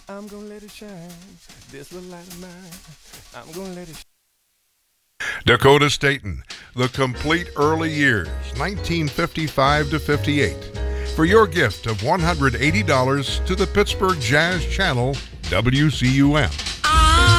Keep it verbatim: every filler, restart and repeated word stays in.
I'm gonna let it shine. This little light of mine. I'm gonna let it shine. Dakota Staten, The Complete Early Years, nineteen fifty-five to fifty-eight. For your gift of one hundred eighty dollars to the Pittsburgh Jazz Channel, W C U M.